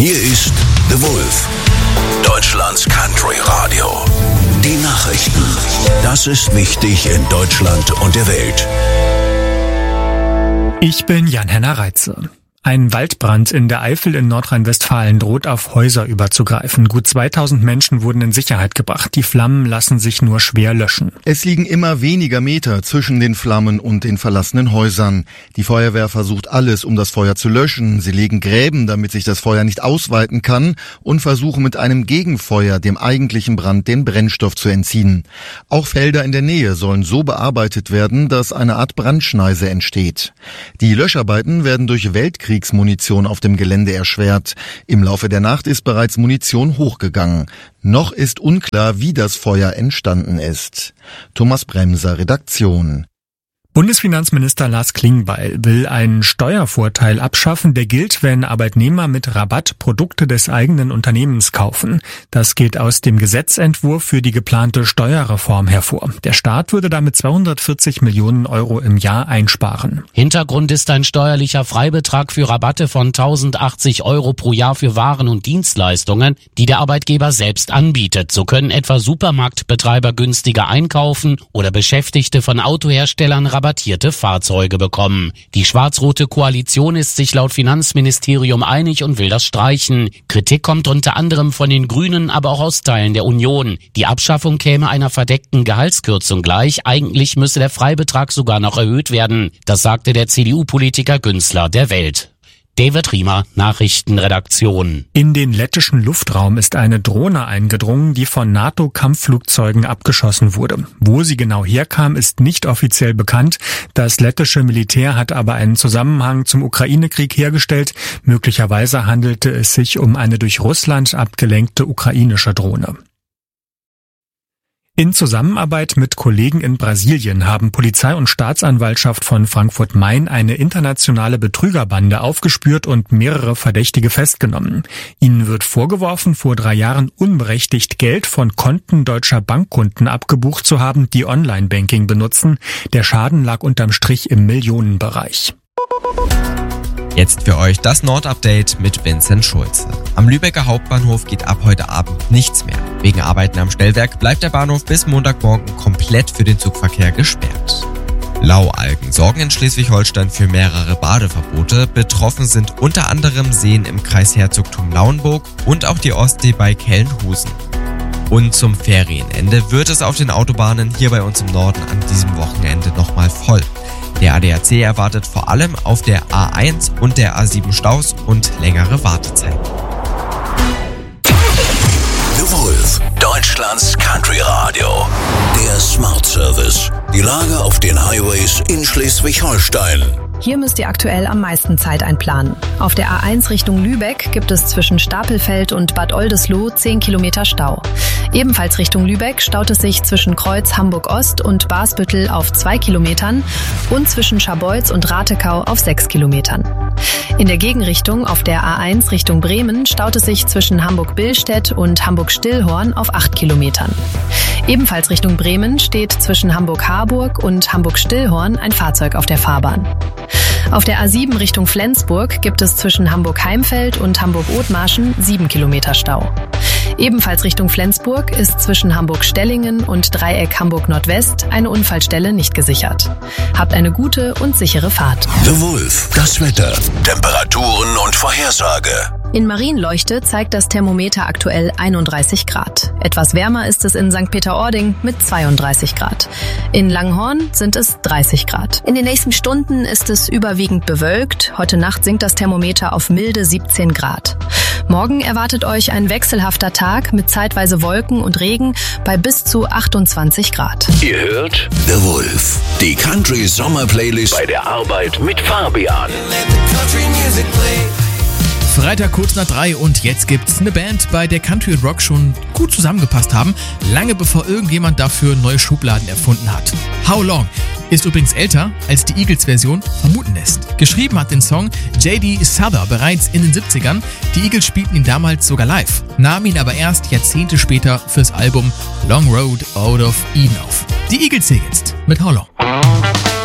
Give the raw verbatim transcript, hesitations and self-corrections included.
Hier ist The Wolf, Deutschlands Country Radio. Die Nachrichten. Das ist wichtig in Deutschland und der Welt. Ich bin Jan-Henner Reitze. Ein Waldbrand in der Eifel in Nordrhein-Westfalen droht auf Häuser überzugreifen. Gut zweitausend Menschen wurden in Sicherheit gebracht. Die Flammen lassen sich nur schwer löschen. Es liegen immer weniger Meter zwischen den Flammen und den verlassenen Häusern. Die Feuerwehr versucht alles, um das Feuer zu löschen. Sie legen Gräben, damit sich das Feuer nicht ausweiten kann, und versuchen mit einem Gegenfeuer dem eigentlichen Brand den Brennstoff zu entziehen. Auch Felder in der Nähe sollen so bearbeitet werden, dass eine Art Brandschneise entsteht. Die Löscharbeiten werden durch Weltkrieg Kriegsmunition auf dem Gelände erschwert. Im Laufe der Nacht ist bereits Munition hochgegangen. Noch ist unklar, wie das Feuer entstanden ist. Thomas Bremser, Redaktion. Bundesfinanzminister Lars Klingbeil will einen Steuervorteil abschaffen, der gilt, wenn Arbeitnehmer mit Rabatt Produkte des eigenen Unternehmens kaufen. Das geht aus dem Gesetzentwurf für die geplante Steuerreform hervor. Der Staat würde damit zweihundertvierzig Millionen Euro im Jahr einsparen. Hintergrund ist ein steuerlicher Freibetrag für Rabatte von tausendachtzig Euro pro Jahr für Waren und Dienstleistungen, die der Arbeitgeber selbst anbietet. So können etwa Supermarktbetreiber günstiger einkaufen oder Beschäftigte von Autoherstellern rabattierte Fahrzeuge bekommen. Die schwarz-rote Koalition ist sich laut Finanzministerium einig und will das streichen. Kritik kommt unter anderem von den Grünen, aber auch aus Teilen der Union. Die Abschaffung käme einer verdeckten Gehaltskürzung gleich. Eigentlich müsse der Freibetrag sogar noch erhöht werden. Das sagte der C D U-Politiker Günzler der Welt. David Riemer, Nachrichtenredaktion. In den lettischen Luftraum ist eine Drohne eingedrungen, die von NATO-Kampfflugzeugen abgeschossen wurde. Wo sie genau herkam, ist nicht offiziell bekannt. Das lettische Militär hat aber einen Zusammenhang zum Ukraine-Krieg hergestellt. Möglicherweise handelte es sich um eine durch Russland abgelenkte ukrainische Drohne. In Zusammenarbeit mit Kollegen in Brasilien haben Polizei und Staatsanwaltschaft von Frankfurt-Main eine internationale Betrügerbande aufgespürt und mehrere Verdächtige festgenommen. Ihnen wird vorgeworfen, vor drei Jahren unberechtigt Geld von Konten deutscher Bankkunden abgebucht zu haben, die Online-Banking benutzen. Der Schaden lag unterm Strich im Millionenbereich. Jetzt für euch das Nord-Update mit Vincent Schulze. Am Lübecker Hauptbahnhof geht ab heute Abend nichts mehr. Wegen Arbeiten am Stellwerk bleibt der Bahnhof bis Montagmorgen komplett für den Zugverkehr gesperrt. Laualgen sorgen in Schleswig-Holstein für mehrere Badeverbote. Betroffen sind unter anderem Seen im Kreis Herzogtum Lauenburg und auch die Ostsee bei Kellenhusen. Und zum Ferienende wird es auf den Autobahnen hier bei uns im Norden an diesem Wochenende nochmal voll. Der A D A C erwartet vor allem auf der A eins und der A sieben Staus und längere Wartezeiten. The Wolf, Deutschlands Country Radio. Der Smart Service. Die Lage auf den Highways in Schleswig-Holstein. Hier müsst ihr aktuell am meisten Zeit einplanen. Auf der A eins Richtung Lübeck gibt es zwischen Stapelfeld und Bad Oldesloe zehn Kilometer Stau. Ebenfalls Richtung Lübeck staut es sich zwischen Kreuz Hamburg-Ost und Basbüttel auf zwei Kilometern und zwischen Scharbeutz und Ratekau auf sechs Kilometern. In der Gegenrichtung auf der A eins Richtung Bremen staut es sich zwischen Hamburg-Billstedt und Hamburg-Stillhorn auf acht Kilometern. Ebenfalls Richtung Bremen steht zwischen Hamburg-Harburg und Hamburg-Stillhorn ein Fahrzeug auf der Fahrbahn. Auf der A sieben Richtung Flensburg gibt es zwischen Hamburg-Heimfeld und Hamburg-Othmarschen sieben Kilometer Stau. Ebenfalls Richtung Flensburg ist zwischen Hamburg-Stellingen und Dreieck Hamburg-Nordwest eine Unfallstelle nicht gesichert. Habt eine gute und sichere Fahrt. The Wolf, das Wetter, Temperaturen und Vorhersage. In Marienleuchte zeigt das Thermometer aktuell einunddreißig Grad. Etwas wärmer ist es in Sankt Peter-Ording mit zweiunddreißig Grad. In Langhorn sind es dreißig Grad. In den nächsten Stunden ist es überwiegend bewölkt. Heute Nacht sinkt das Thermometer auf milde siebzehn Grad. Morgen erwartet euch ein wechselhafter Tag mit zeitweise Wolken und Regen bei bis zu achtundzwanzig Grad. Ihr hört The Wolf, die Country Sommer Playlist bei der Arbeit mit Fabian. Freitag kurz nach drei und jetzt gibt's eine Band, bei der Country und Rock schon gut zusammengepasst haben, lange bevor irgendjemand dafür neue Schubladen erfunden hat. How Long ist übrigens älter, als die Eagles-Version vermuten lässt. Geschrieben hat den Song J D Souther bereits in den siebzigern. Die Eagles spielten ihn damals sogar live, nahmen ihn aber erst Jahrzehnte später fürs Album Long Road Out of Eden auf. Die Eagles hier jetzt mit How Long.